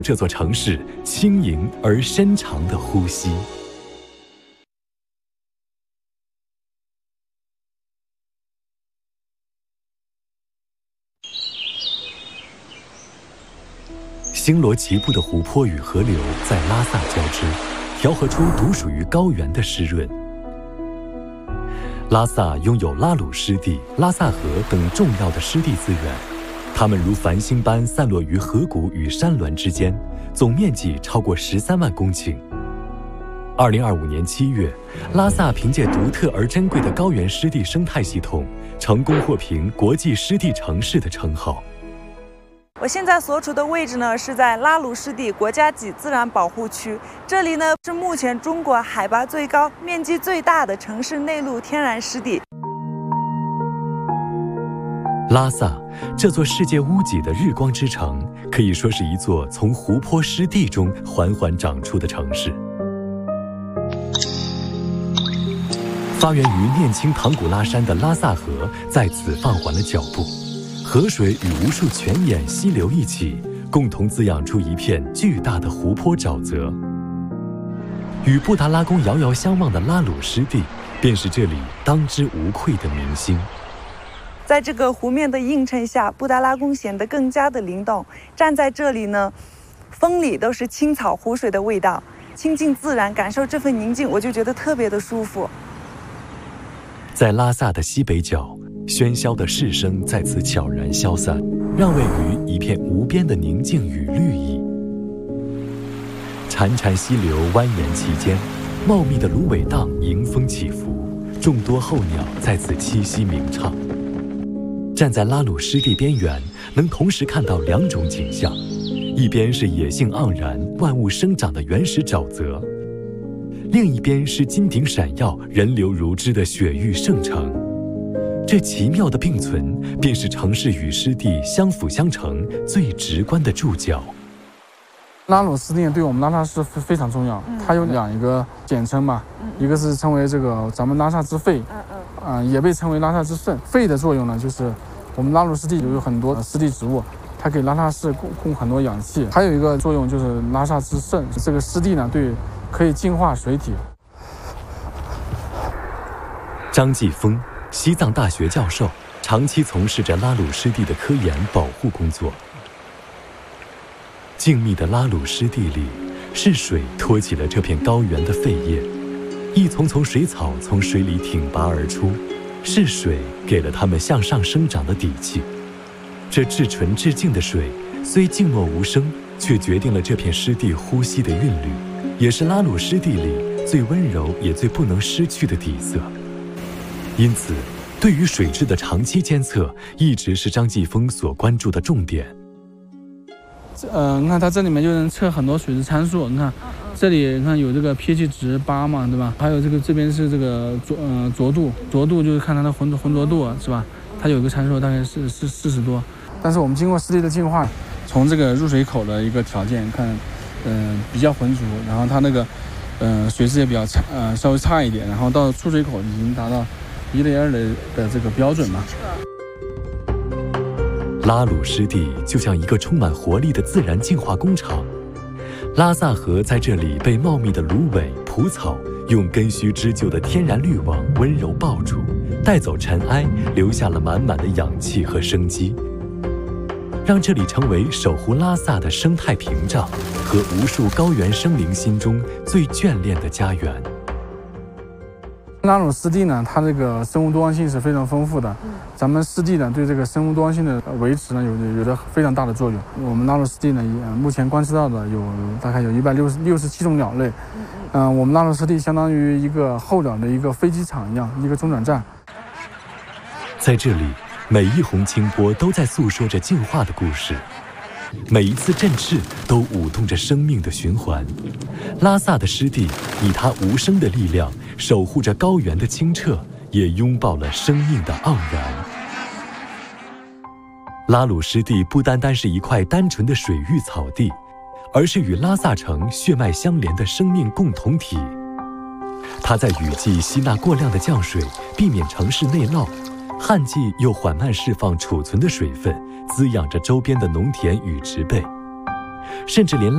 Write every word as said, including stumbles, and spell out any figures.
这座城市轻盈而深长的呼吸。星罗棋布的湖泊与河流在拉萨交织，调和出独属于高原的湿润。拉萨拥有拉鲁湿地、拉萨河等重要的湿地资源，它们如繁星般散落于河谷与山峦之间，总面积超过十三万公顷。二零二五年七月，拉萨凭借独特而珍贵的高原湿地生态系统，成功获评国际湿地城市的称号。 我现在所处的位置呢，是在拉鲁湿地国家级自然保护区。这里呢，是目前中国海拔最高、面积最大的城市内陆天然湿地。 拉萨这座世界屋脊的日光之城，可以说是一座从湖泊湿地中缓缓长出的城市。发源于念青唐古拉山的拉萨河在此放缓了脚步。河水与无数泉眼溪流一起，共同滋养出一片巨大的湖泊沼泽。与布达拉宫遥遥相望的拉鲁湿地，便是这里当之无愧的明星。 在这个湖面的映衬下，布达拉宫显得更加的灵动。站在这里呢，风里都是青草湖水的味道，亲近自然，感受这份宁静，我就觉得特别的舒服。 在拉萨的西北角，喧嚣的市声在此悄然消散，让位于一片无边的宁静与绿意。潺潺溪流蜿蜒其间，茂密的芦苇荡迎风起伏，众多候鸟在此栖息鸣唱。站在拉鲁湿地边缘，能同时看到两种景象：一边是野性盎然、万物生长的原始沼泽，另一边是金顶闪耀、人流如织的雪域圣城。这奇妙的并存，便是城市与湿地相辅相成最直观的注脚。 拉鲁湿地对我们拉萨市非常重要，它有两个简称嘛，一个是称为这个咱们拉萨之肺，啊、呃，也被称为拉萨之肾。肺的作用呢，就是我们拉鲁湿地有很多湿地植物，它给拉萨市供供很多氧气。还有一个作用就是拉萨之肾，这个湿地呢，对可以净化水体。 张继峰，西藏大学教授，长期从事着拉鲁湿地的科研保护工作。静谧的拉鲁湿地里，是水托起了这片高原的肺叶，一丛丛水草从水里挺拔而出，是水给了它们向上生长的底气。这至纯至净的水，虽静默无声，却决定了这片湿地呼吸的韵律，也是拉鲁湿地里最温柔也最不能失去的底色。因此，对于水质的长期监测，一直是张继峰所关注的重点。 呃，你看它这里面就能测很多水质参数。你看，这里你看有这个 pH 值八嘛，对吧？还有这个这边是这个浊呃浊度，浊度就是看它的浑浑浊度，是吧？它有一个参数大概是是四十多。但是我们经过湿地的净化，从这个入水口的一个条件看，嗯、呃，比较浑浊，然后它那个呃水质也比较差，呃稍微差一点，然后到出水口已经达到一类二类的这个标准嘛。 拉鲁湿地就像一个充满活力的自然净化工厂，拉萨河在这里被茂密的芦苇、蒲草用根须织就的天然滤网温柔抱住，带走尘埃，留下了满满的氧气和生机，让这里成为守护拉萨的生态屏障和无数高原生灵心中最眷恋的家园。 拉鲁湿地呢，它这个生物多样性是非常丰富的。咱们湿地呢，对这个生物多样性的维持呢，有有着非常大的作用。我们拉鲁湿地呢，目前观测到的有大概有一百六十六十七种鸟类。嗯、呃，我们拉鲁湿地相当于一个候鸟的一个飞机场一样，一个中转站。 在这里，每一泓清波都在诉说着进化的故事。每一次振翅都舞动着生命的循环。拉萨的湿地以它无声的力量守护着高原的清澈，也拥抱了生命的盎然。拉鲁湿地不单单是一块单纯的水域草地，而是与拉萨城血脉相连的生命共同体。它在雨季吸纳过量的降水，避免城市内涝；旱季又缓慢释放储存的水分，滋养着周边的农田与植被，甚至连